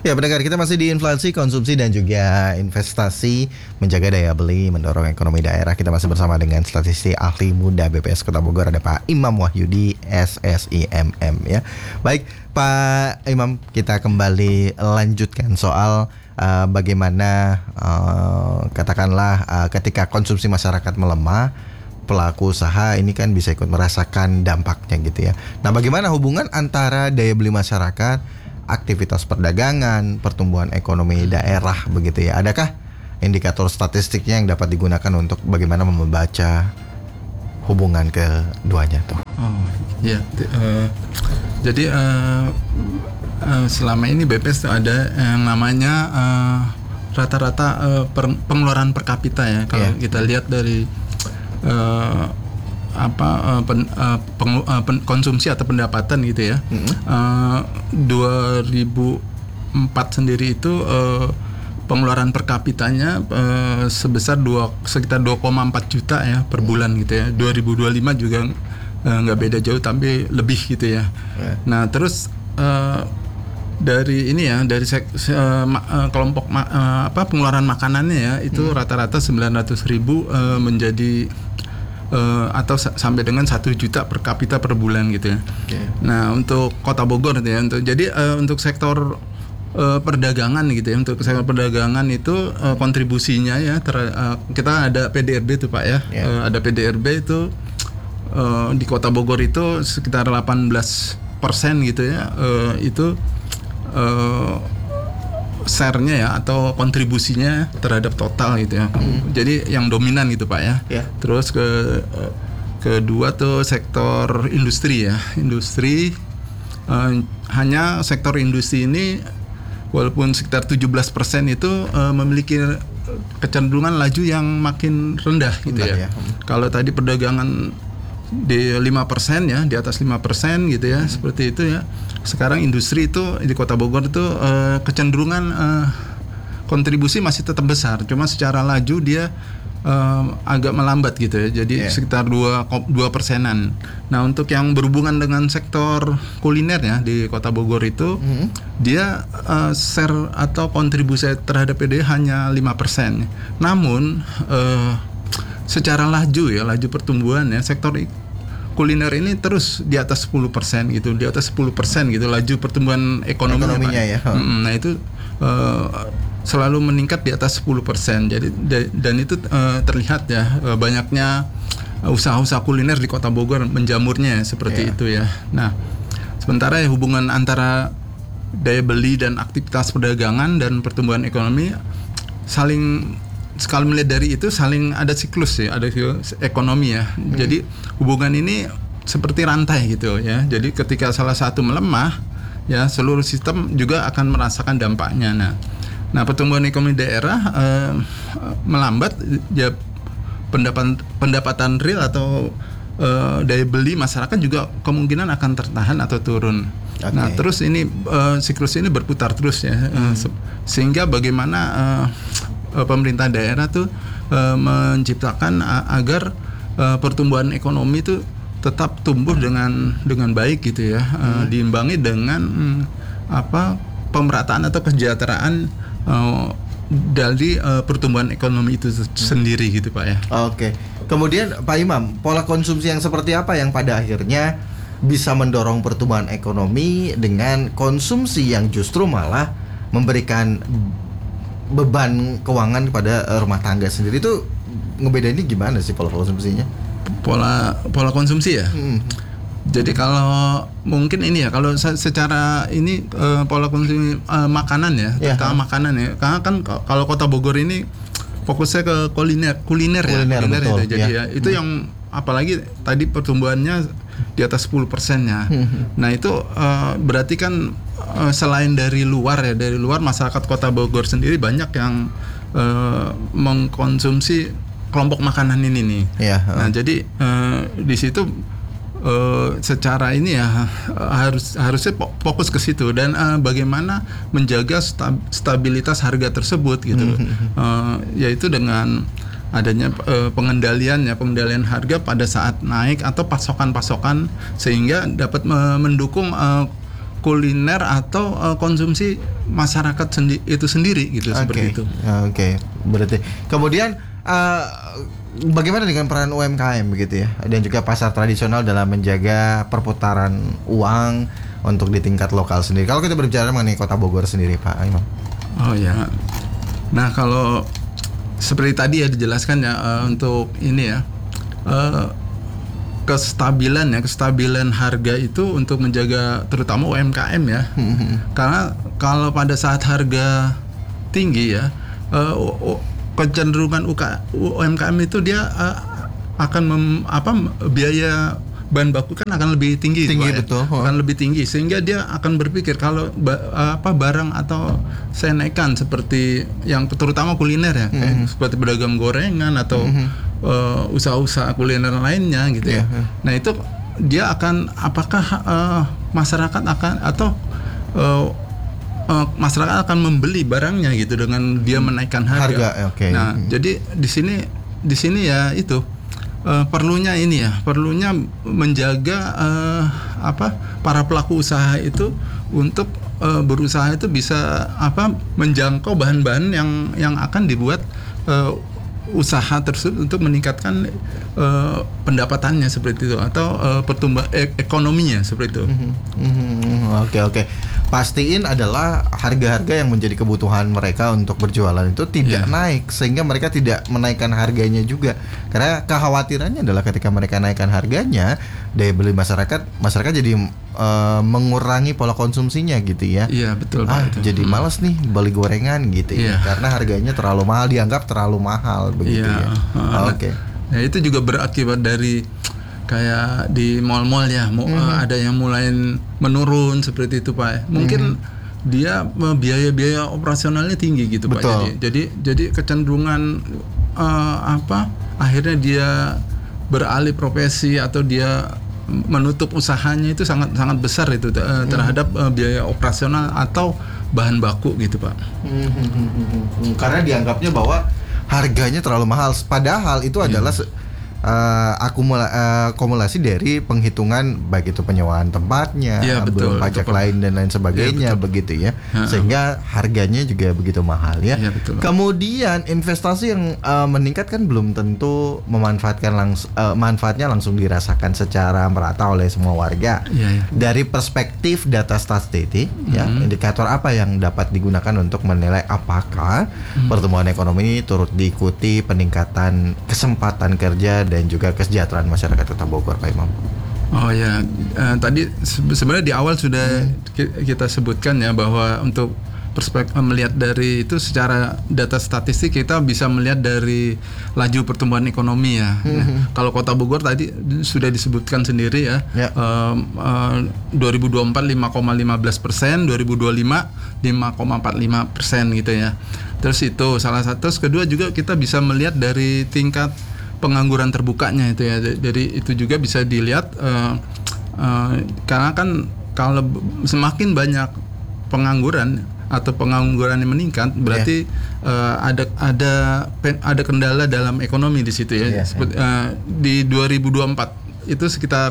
Ya, pendengar, kita masih di inflasi, konsumsi dan juga investasi, menjaga daya beli, mendorong ekonomi daerah. Kita masih bersama dengan statistik ahli muda BPS Kota Bogor, ada Pak Imam Wahyudi, SSIMM ya. Baik, Pak Imam, kita kembali lanjutkan soal bagaimana katakanlah ketika konsumsi masyarakat melemah, pelaku usaha ini kan bisa ikut merasakan dampaknya gitu ya. Nah, bagaimana hubungan antara daya beli masyarakat, aktivitas perdagangan, pertumbuhan ekonomi daerah begitu ya? Adakah indikator statistiknya yang dapat digunakan untuk bagaimana membaca hubungan keduanya tuh? Oh iya, jadi selama ini BPS ada yang namanya rata-rata pengeluaran per kapita ya. Kalau kita lihat dari konsumsi atau pendapatan gitu ya. 2004 sendiri itu pengeluaran per kapitanya sebesar sekitar 2,4 juta ya per bulan gitu ya. 2025 juga nggak beda jauh tapi lebih gitu ya. Nah terus dari ini ya, dari kelompok pengeluaran makanannya ya itu rata-rata 900.000 menjadi atau sampai dengan 1 juta per kapita per bulan gitu ya. Nah untuk Kota Bogor gitu ya, untuk sektor perdagangan gitu ya, untuk sektor perdagangan itu kontribusinya ya kita ada PDRB tuh Pak ya. Ada PDRB itu di Kota Bogor itu sekitar 18% gitu ya, itu share-nya ya atau kontribusinya terhadap total gitu ya. Jadi yang dominan gitu Pak ya. Terus kedua tuh sektor industri ya. Industri hanya sektor industri ini walaupun sekitar 17% itu memiliki kecenderungan laju yang makin rendah gitu ya. Kalau tadi perdagangan di 5% ya, di atas 5% gitu ya, seperti itu ya. Sekarang industri itu di Kota Bogor itu kecenderungan kontribusi masih tetap besar, cuma secara laju dia agak melambat gitu ya. Jadi sekitar 2%-an. Nah, untuk yang berhubungan dengan sektor kuliner ya di Kota Bogor itu dia share atau kontribusi terhadap PDB hanya 5%. Namun secara laju pertumbuhan ya sektor kuliner ini terus di atas 10% gitu, di atas 10% gitu laju pertumbuhan ekonominya ya. Nah itu selalu meningkat di atas 10%. Jadi dan itu terlihat ya banyaknya usaha-usaha kuliner di Kota Bogor menjamurnya seperti itu ya. Nah sementara ya hubungan antara daya beli dan aktivitas perdagangan dan pertumbuhan ekonomi kalau melihat dari itu saling ada siklus ya, ada siklus ekonomi ya. Jadi hubungan ini seperti rantai gitu ya. Jadi ketika salah satu melemah ya seluruh sistem juga akan merasakan dampaknya. Nah pertumbuhan ekonomi daerah melambat ya, pendapatan real atau daya beli masyarakat juga kemungkinan akan tertahan atau turun. Nah terus ini siklus ini berputar terus ya. Sehingga bagaimana pemerintah daerah tuh menciptakan agar pertumbuhan ekonomi itu tetap tumbuh dengan baik gitu ya, diimbangi dengan pemerataan atau kesejahteraan dari pertumbuhan ekonomi itu sendiri gitu Pak ya. Oke. Kemudian Pak Imam, pola konsumsi yang seperti apa yang pada akhirnya bisa mendorong pertumbuhan ekonomi dengan konsumsi yang justru malah memberikan beban keuangan kepada rumah tangga sendiri? Itu ngebedainnya gimana sih pola konsumsinya? Pola konsumsi ya. Jadi kalau mungkin ini ya, kalau secara ini pola konsumsi makanan ya, terutama makanan ya. Karena kan kalau Kota Bogor ini fokusnya ke kuliner ya. Betul, itu. Jadi ya itu yang apalagi tadi pertumbuhannya di atas 10%-nya. Nah itu berarti kan selain dari luar masyarakat Kota Bogor sendiri banyak yang mengkonsumsi kelompok makanan ini nih. Nah jadi di situ secara ini ya harusnya fokus ke situ dan bagaimana menjaga stabilitas harga tersebut gitu. Yaitu dengan adanya pengendalian harga pada saat naik atau pasokan sehingga dapat mendukung kuliner atau konsumsi masyarakat itu sendiri gitu, seperti itu. Oke. Berarti kemudian bagaimana dengan peran UMKM begitu ya, dan juga pasar tradisional dalam menjaga perputaran uang untuk di tingkat lokal sendiri. Kalau kita berbicara mengenai Kota Bogor sendiri, Pak Imam. Oh ya. Nah, kalau seperti tadi ya dijelaskan ya, untuk ini ya, kestabilan harga itu untuk menjaga terutama UMKM ya. Karena kalau pada saat harga tinggi ya, kecenderungan UMKM itu dia akan biaya bahan baku kan akan lebih tinggi betul. Akan lebih tinggi, sehingga dia akan berpikir kalau barang atau saya naikkan seperti yang terutama kuliner ya, seperti pedagang gorengan atau usaha-usaha kuliner lainnya gitu ya. Nah, itu dia akan apakah masyarakat akan atau masyarakat akan membeli barangnya gitu dengan dia menaikkan harga. Nah, jadi di sini ya itu perlunya menjaga para pelaku usaha itu untuk berusaha itu bisa menjangkau bahan-bahan yang akan dibuat usaha tersebut untuk meningkatkan pendapatannya seperti itu, atau pertumbuhan ekonominya seperti itu. Oke. Pastiin adalah harga-harga yang menjadi kebutuhan mereka untuk berjualan itu tidak naik, sehingga mereka tidak menaikkan harganya juga. Karena kekhawatirannya adalah ketika mereka naikkan harganya, daya beli masyarakat jadi mengurangi pola konsumsinya gitu ya. Iya, betul Pak. Jadi malas nih beli gorengan gitu ya, karena harganya terlalu mahal, dianggap terlalu mahal begitu ya. Oke. Nah, itu juga berakibat dari kayak di mal-mal ya, ada yang mulai menurun seperti itu Pak. Mungkin dia biaya-biaya operasionalnya tinggi gitu Pak. Jadi kecenderungan akhirnya dia beralih profesi atau dia menutup usahanya itu sangat besar itu terhadap biaya operasional atau bahan baku gitu Pak. Karena dianggapnya bahwa harganya terlalu mahal, padahal itu adalah akumulasi dari penghitungan baik itu penyewaan tempatnya, belum pajak lain dan lain sebagainya, begitu ya, sehingga harganya juga begitu mahal ya. Kemudian investasi yang meningkat kan belum tentu memanfaatkan manfaatnya langsung dirasakan secara merata oleh semua warga. Dari perspektif data statistik ya, indikator apa yang dapat digunakan untuk menilai apakah pertumbuhan ekonomi ini turut diikuti peningkatan kesempatan kerja dan juga kesejahteraan masyarakat Kota Bogor, Pak Imam? Oh ya, tadi sebenarnya di awal sudah kita sebutkan ya, bahwa untuk melihat dari itu secara data statistik kita bisa melihat dari laju pertumbuhan ekonomi ya. Kalau Kota Bogor tadi sudah disebutkan sendiri ya, 2024 5,15%, 2025 5,45% gitu ya. Terus itu salah satu. Terus kedua juga kita bisa melihat dari tingkat pengangguran terbukanya itu ya. Dari itu juga bisa dilihat karena kan kalau semakin banyak pengangguran atau pengangguran yang meningkat, berarti ada kendala dalam ekonomi di situ ya. Di 2024 itu sekitar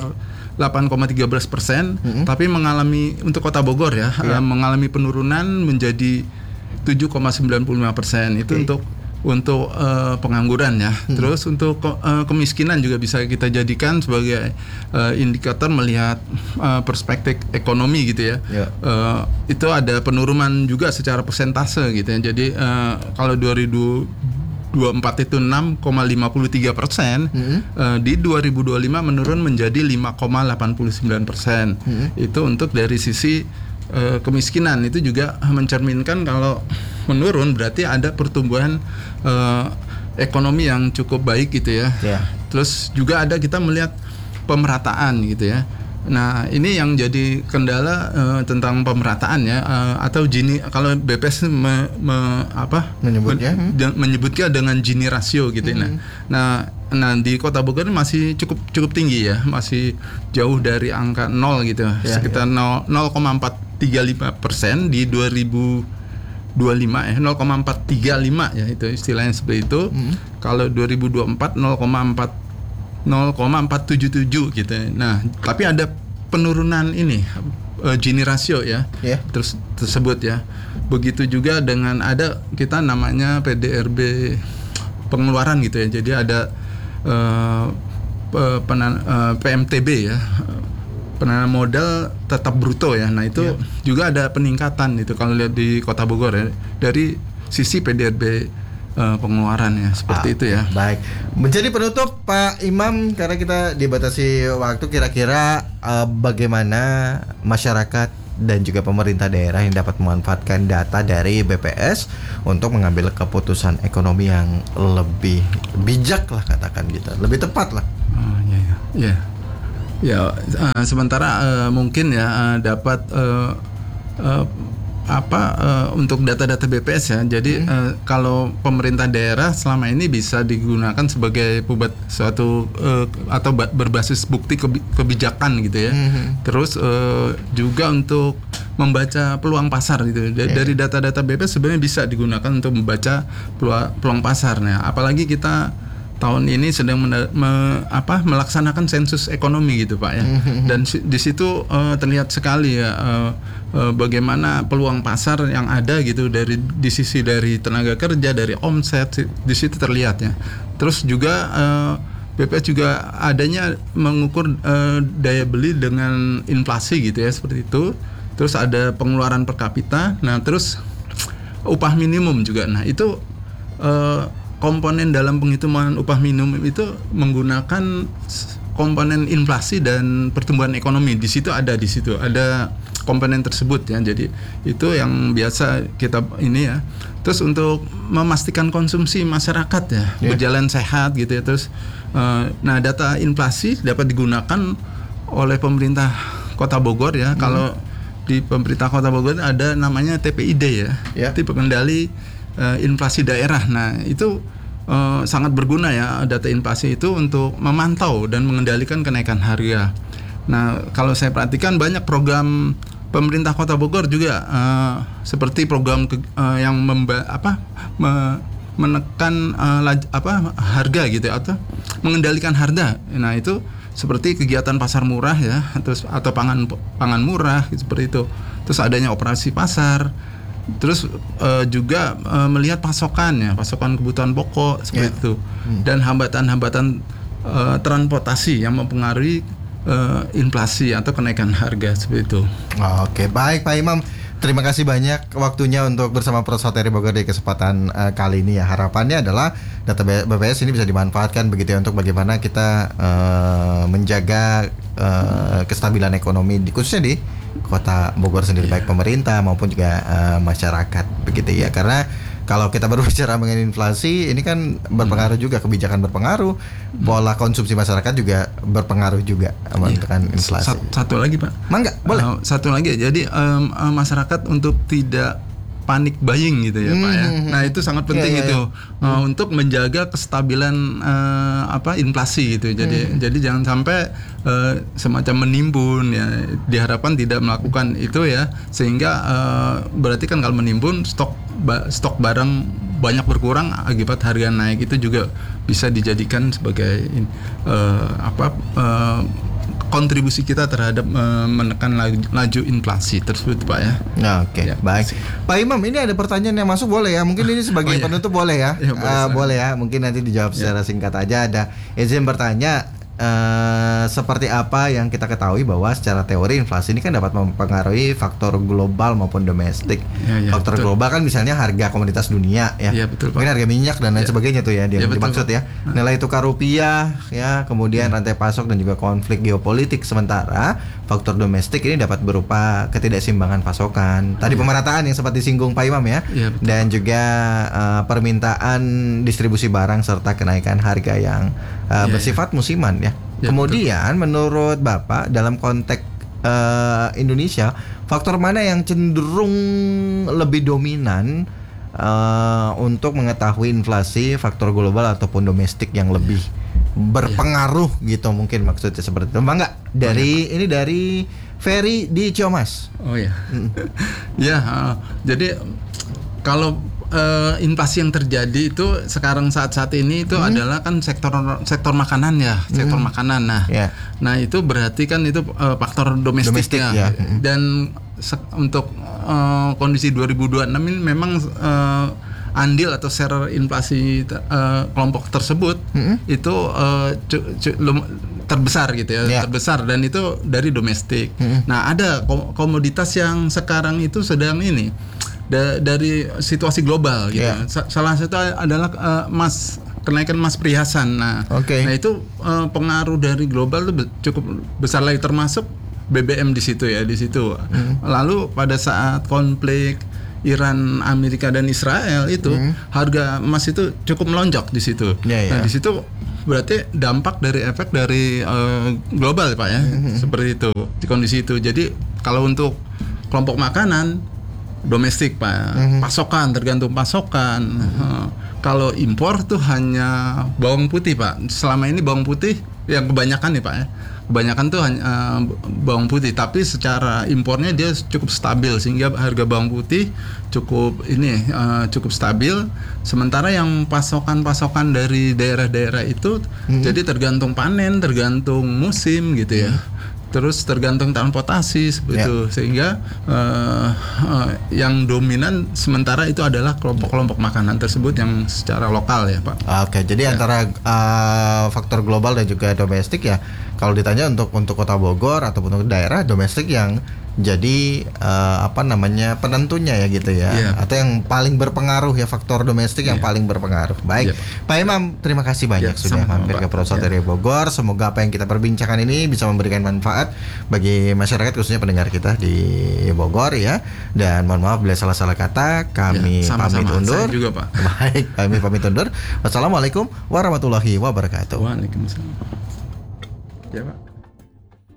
8,13%, tapi mengalami untuk Kota Bogor ya, mengalami penurunan menjadi 7,95%. Itu untuk pengangguran ya. Terus untuk kemiskinan juga bisa kita jadikan sebagai indikator melihat perspektif ekonomi gitu ya. Itu ada penurunan juga secara persentase gitu ya. Jadi kalau 2024 itu 6,53%, di 2025 menurun menjadi 5,89%. Itu untuk dari sisi kemiskinan. Itu juga mencerminkan kalau menurun berarti ada pertumbuhan ekonomi yang cukup baik gitu ya. Terus juga ada kita melihat pemerataan gitu ya. Nah, ini yang jadi kendala tentang pemerataan ya, atau Gini, kalau BPS menyebutnya dengan Gini ratio gitu ya. Nah di Kota Bogor masih cukup tinggi ya, masih jauh dari angka 0 gitu, sekitar 0,435% di 2025 ya, 0,435 ya, itu istilahnya seperti itu. Kalau 2024 0,477 gitu. Nah, tapi ada penurunan ini Gini ratio ya, terus tersebut ya. Begitu juga dengan ada kita namanya PDRB pengeluaran gitu ya. Jadi ada PMTB ya, penanaman modal tetap bruto ya. Nah itu juga ada peningkatan itu kalau lihat di Kota Bogor ya dari sisi PDRB pengeluaran ya, seperti itu ya. Baik. Menjadi penutup Pak Imam, karena kita dibatasi waktu, kira-kira bagaimana masyarakat dan juga pemerintah daerah yang dapat memanfaatkan data dari BPS untuk mengambil keputusan ekonomi yang lebih bijak lah, katakan gitu, lebih tepat lah. Sementara mungkin ya dapat untuk data-data BPS ya. Jadi kalau pemerintah daerah selama ini bisa digunakan sebagai suatu atau berbasis bukti kebijakan gitu ya. Terus juga untuk membaca peluang pasar gitu. Dari data-data BPS sebenarnya bisa digunakan untuk membaca peluang pasarnya. Apalagi kita tahun ini sedang melaksanakan sensus ekonomi gitu Pak ya. Dan di situ terlihat sekali ya bagaimana peluang pasar yang ada gitu di sisi dari tenaga kerja, dari omset, di situ terlihat ya. Terus juga BPS juga adanya mengukur daya beli dengan inflasi gitu ya, seperti itu. Terus ada pengeluaran per kapita. Nah, terus upah minimum juga. Nah, itu komponen dalam penghitungan upah minimum itu menggunakan komponen inflasi dan pertumbuhan ekonomi. Di situ ada komponen tersebut ya. Jadi itu yang biasa kita ini ya. Terus untuk memastikan konsumsi masyarakat ya berjalan sehat gitu ya. Terus nah data inflasi dapat digunakan oleh pemerintah Kota Bogor ya. Kalau di pemerintah Kota Bogor ada namanya TPID ya. Tipe Kendali Inflasi Daerah. Nah, itu sangat berguna ya data inflasi itu untuk memantau dan mengendalikan kenaikan harga. Nah, kalau saya perhatikan banyak program pemerintah Kota Bogor juga seperti program yang menekan harga gitu ya, atau mengendalikan harga. Nah, itu seperti kegiatan pasar murah ya, atau pangan murah gitu, seperti itu. Terus adanya operasi pasar. Terus juga melihat pasokan kebutuhan pokok seperti itu, dan hambatan-hambatan transportasi yang mempengaruhi inflasi atau kenaikan harga seperti itu. Oke, baik Pak Imam, terima kasih banyak waktunya untuk bersama Prosoteri Bogor di kesempatan kali ini ya. Harapannya adalah data BPS ini bisa dimanfaatkan begitu ya untuk bagaimana kita menjaga kestabilan ekonomi khususnya di Kota Bogor sendiri, baik pemerintah maupun juga masyarakat begitu ya. Karena kalau kita berbicara mengenai inflasi ini kan berpengaruh juga, kebijakan berpengaruh, pola konsumsi masyarakat juga berpengaruh juga menentukan inflasi. Satu lagi Pak, mangga boleh. Satu lagi, jadi masyarakat untuk tidak panic buying gitu ya Pak ya. Nah, itu sangat penting untuk menjaga kestabilan inflasi gitu. Jadi jangan sampai semacam menimbun ya. Diharapkan tidak melakukan itu ya, sehingga berarti kan kalau menimbun stok barang banyak berkurang akibat harga naik, itu juga bisa dijadikan sebagai kontribusi kita terhadap menekan laju inflasi tersebut Pak ya. Oke, baik. Pak Imam, ini ada pertanyaan yang masuk, boleh ya? Mungkin ini sebagai penutup boleh ya? Boleh ya, mungkin nanti dijawab secara singkat aja. Ada izin bertanya, seperti apa yang kita ketahui bahwa secara teori inflasi ini kan dapat mempengaruhi faktor global maupun domestik. Faktor global kan misalnya harga komoditas dunia ya. Betul, mungkin harga minyak dan lain sebagainya tuh ya, dimaksud ya. Nilai tukar rupiah ya, kemudian rantai pasok dan juga konflik geopolitik. Sementara faktor domestik ini dapat berupa ketidakseimbangan pasokan. Tadi pemerataan yang sempat disinggung Pak Imam ya. Dan juga permintaan distribusi barang serta kenaikan harga yang bersifat musiman ya. Kemudian menurut Bapak dalam konteks Indonesia, faktor mana yang cenderung lebih dominan untuk mengetahui inflasi, faktor global ataupun domestik yang lebih berpengaruh gitu, mungkin maksudnya seperti itu. Enggak, ini dari Ferry di Ciamas. Jadi kalau inflasi yang terjadi itu sekarang saat ini itu adalah kan sektor makanan ya, sektor makanan. Nah itu berarti kan itu faktor domestik ya. Dan untuk kondisi 2026 ini memang andil atau share inflasi kelompok tersebut itu terbesar gitu ya, terbesar, dan itu dari domestik. Nah ada komoditas yang sekarang itu sedang ini dari situasi global gitu. Salah satu adalah kenaikan emas perhiasan. Nah itu pengaruh dari global itu cukup besar lagi, termasuk BBM di situ ya, di situ. Lalu pada saat konflik Iran, Amerika dan Israel itu harga emas itu cukup melonjak di situ. Nah di situ berarti dampak dari efek dari global Pak ya, seperti itu di kondisi itu. Jadi kalau untuk kelompok makanan domestik Pak, pasokan tergantung pasokan. Kalau impor tuh hanya bawang putih Pak. Selama ini bawang putih yang kebanyakan nih Pak ya, kebanyakan tuh hanya bawang putih, tapi secara impornya dia cukup stabil sehingga harga bawang putih cukup stabil. Sementara yang pasokan dari daerah-daerah itu jadi tergantung panen, tergantung musim gitu ya. Terus tergantung transportasi seperti itu, sehingga yang dominan sementara itu adalah kelompok-kelompok makanan tersebut yang secara lokal ya Pak. Oke, jadi antara faktor global dan juga domestik ya. Kalau ditanya untuk Kota Bogor ataupun untuk daerah, domestik yang jadi penentunya ya gitu ya, atau yang paling berpengaruh ya, faktor domestik yang paling berpengaruh. Baik, Pak Imam, terima kasih banyak sudah mampir ke Pro Satria Bogor. Semoga apa yang kita perbincangkan ini bisa memberikan manfaat bagi masyarakat, khususnya pendengar kita di Bogor ya. Dan mohon maaf bila salah-salah kata, kami pamit undur. Saya juga Pak. Baik, kami pamit undur. Wassalamualaikum warahmatullahi wabarakatuh. Waalaikumsalam. Ya Pak.